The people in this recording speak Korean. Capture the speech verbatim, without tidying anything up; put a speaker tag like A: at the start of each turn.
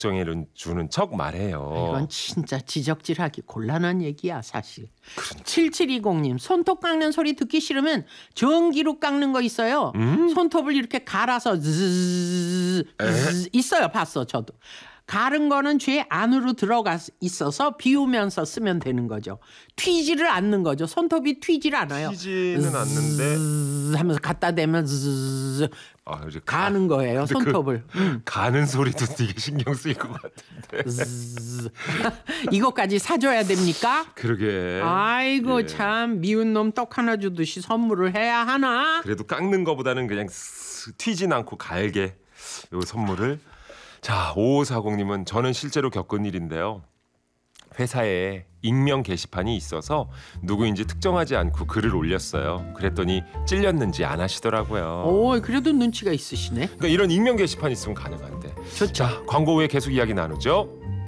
A: 걱정해 주는 척 말해요.
B: 이건 진짜 지적질하기 곤란한 얘기야 사실.
A: 그러니까.
B: 칠칠이공님 손톱 깎는 소리 듣기 싫으면 전기로 깎는 거 있어요.
A: 음?
B: 손톱을 이렇게 갈아서 즈즈즈 즈즈 있어요. 봤어 저도. 가른 거는 죄 안으로 들어가 있어서 비우면서 쓰면 되는 거죠. 튀지를 않는 거죠. 손톱이 튀지를 않아요.
A: 튀지는 않는데
B: 즈즈즈 하면서 갖다 대면 즈즈즈
A: 아, 이제
B: 가는 거예요.
A: 근데 그
B: 손톱을. 음.
A: 가는 소리도 되게 신경 쓰일 것 같은데.
B: 즈즈즈. 이것까지 사줘야 됩니까?
A: 그러게.
B: 아이고
A: 예.
B: 참 미운 놈 떡 하나 주듯이 선물을 해야 하나?
A: 그래도 깎는 거보다는 그냥 스- 튀진 않고 갈게 요 선물을. 자, 오오사공님은 저는 실제로 겪은 일인데요. 회사에 익명 게시판이 있어서 누구인지 특정하지 않고 글을 올렸어요. 그랬더니 찔렸는지 안 하시더라고요.
B: 오, 그래도 눈치가 있으시네.
A: 그러니까 이런 익명 게시판 있으면 가능한데.
B: 좋죠.
A: 자, 광고 후에 계속 이야기 나누죠.